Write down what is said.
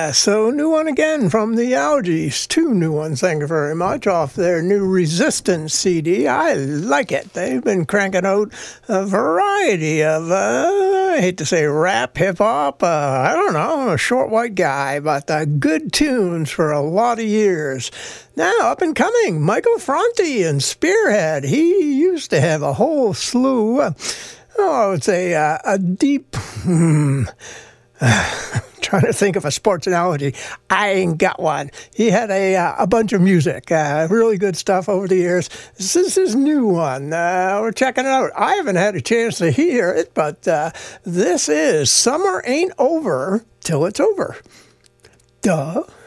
So new one again from the Algies. Two new ones, thank you very much, off their new Resistance CD. I like it. They've been cranking out a variety of, I hate to say rap, hip-hop, I don't know, I'm a short white guy, but good tunes for a lot of years. Now, up and coming, Michael Franti and Spearhead. He used to have a whole slew, I would say a deep... trying to think of a sports analogy. I ain't got one. He had a bunch of music, really good stuff over the years. This is his new one. We're checking it out. I haven't had a chance to hear it, but this is Summer Ain't Over Till It's Over. Duh.